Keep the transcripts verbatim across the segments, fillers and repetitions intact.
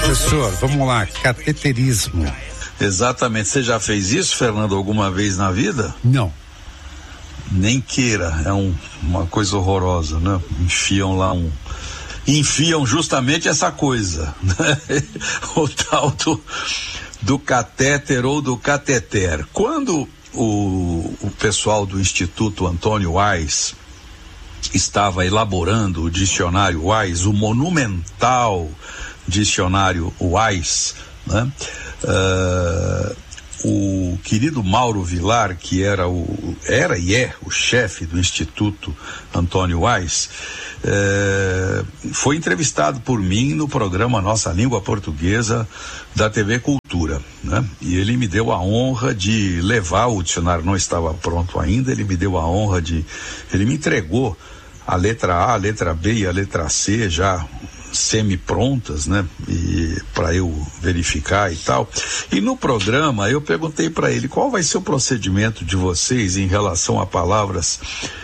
Professor, vamos lá, cateterismo. Exatamente. Você já fez isso, Fernando, alguma vez na vida? Não. Nem queira, é um, uma coisa horrorosa, né? Enfiam lá um... Enfiam justamente essa coisa, né? O tal do, do catéter ou do cateter. Quando o, o pessoal do Instituto Antônio Wise estava elaborando o dicionário Wise, o monumental dicionário Wise, né? Uh, o querido Mauro Vilar, que era o era e é o chefe do Instituto Antônio Wise, uh, foi entrevistado por mim no programa Nossa Língua Portuguesa da T V Cultura, né? E ele me deu a honra de levar, o dicionário não estava pronto ainda, ele me deu a honra de, ele me entregou a letra A, a letra B e a letra C já semi-prontas, né? E para eu verificar e tal. E no programa eu perguntei para ele qual vai ser o procedimento de vocês em relação a palavras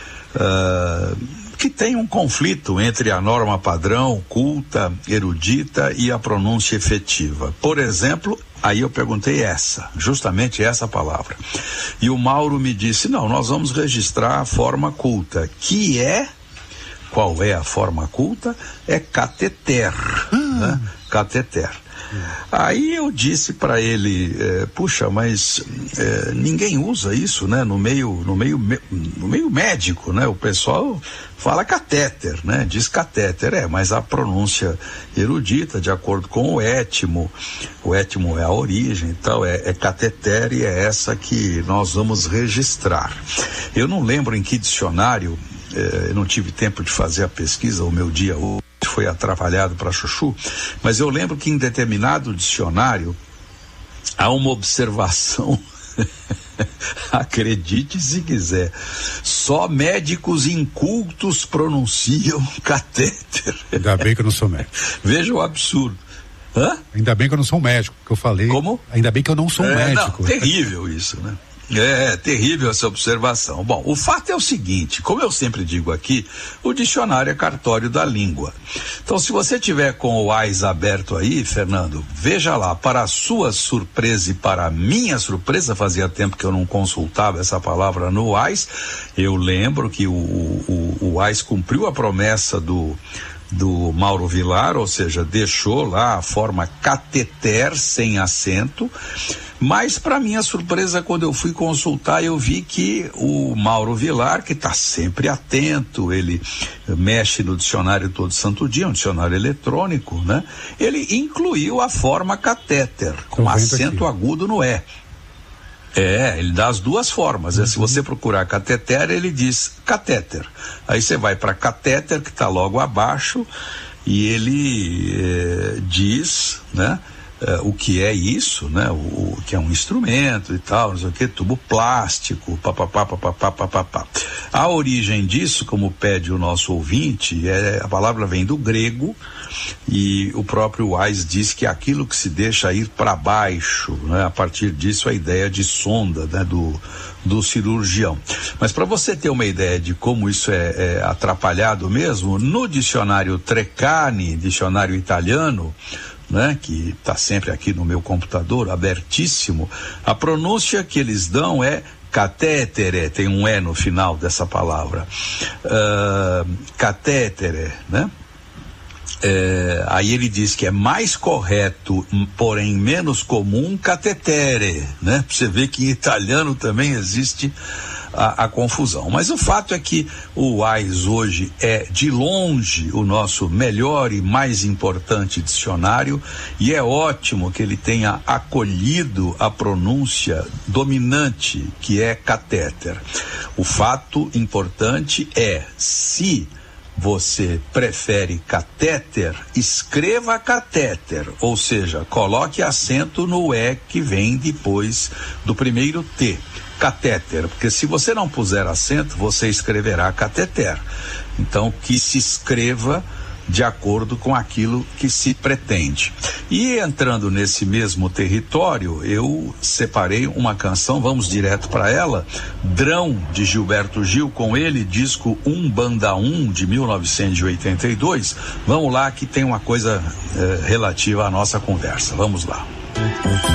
uh, que tem um conflito entre a norma padrão, culta, erudita e a pronúncia efetiva. Por exemplo, aí eu perguntei essa, justamente essa palavra. E o Mauro me disse, não, nós vamos registrar a forma culta, que é, qual é a forma culta? É cateter, hum. né? Cateter. Hum. Aí eu disse para ele, é, puxa, mas é, ninguém usa isso, né? No meio, no meio, no meio médico, né? O pessoal fala catéter, né? Diz catéter, é, mas a pronúncia erudita, de acordo com o étimo, o étimo é a origem e tal, é, é cateter e é essa que nós vamos registrar. Eu não lembro em que dicionário, é, eu não tive tempo de fazer a pesquisa, o meu dia hoje foi atrapalhado para chuchu, mas eu lembro que em determinado dicionário há uma observação, acredite se quiser, só médicos incultos pronunciam catéter. Ainda bem que eu não sou médico. Veja o absurdo. Hã? Ainda bem que eu não sou médico, que eu falei. Como? Ainda bem que eu não sou é, médico. Não, terrível isso, né? É, terrível essa observação. Bom, o fato é o seguinte, como eu sempre digo aqui, o dicionário é cartório da língua. Então, se você tiver com o Wise aberto aí, Fernando, veja lá, para a sua surpresa e para a minha surpresa, fazia tempo que eu não consultava essa palavra no Wise, eu lembro que o, o, o Wise cumpriu a promessa do do Mauro Vilar, ou seja, deixou lá a forma cateter sem acento, mas para minha surpresa, quando eu fui consultar, eu vi que o Mauro Vilar, que está sempre atento, ele mexe no dicionário todo santo dia, um dicionário eletrônico, né? Ele incluiu a forma catéter, com acento aqui agudo no E. É, ele dá as duas formas, uhum. né? Se você procurar cateter, ele diz catéter. Aí você vai para catéter, que está logo abaixo, e ele é, diz, né? É, o que é isso, né? O, o que é um instrumento e tal, não sei o que, tubo plástico, papapá, papapá, papapá. A origem disso, como pede o nosso ouvinte, é, a palavra vem do grego, e o próprio Wise diz que aquilo que se deixa ir para baixo, né? A partir disso a ideia de sonda, né? do, do cirurgião. Mas para você ter uma ideia de como isso é, é atrapalhado mesmo, no dicionário Treccani, dicionário italiano, né, que está sempre aqui no meu computador, abertíssimo, a pronúncia que eles dão é catétere, tem um E no final dessa palavra, uh, catétere, né? É, aí ele diz que é mais correto, porém menos comum, catetere, né? Pra você ver que em italiano também existe a, a confusão. Mas o fato é que o Wise hoje é de longe o nosso melhor e mais importante dicionário, e é ótimo que ele tenha acolhido a pronúncia dominante, que é catéter. O fato importante é, se você prefere catéter, escreva catéter, ou seja, coloque acento no E que vem depois do primeiro T, catéter, porque se você não puser acento, você escreverá cateter. Então, que se escreva de acordo com aquilo que se pretende. E entrando nesse mesmo território, eu separei uma canção, vamos direto para ela, Drão, de Gilberto Gil, com ele, disco Um Banda um, de mil novecentos e oitenta e dois. Vamos lá que tem uma coisa eh, relativa à nossa conversa. Vamos lá.